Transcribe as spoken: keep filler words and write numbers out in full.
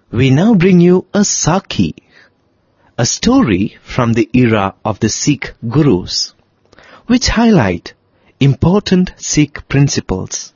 we now bring you a Sakhi, a story from the era of the Sikh Gurus, which highlight important Sikh principles.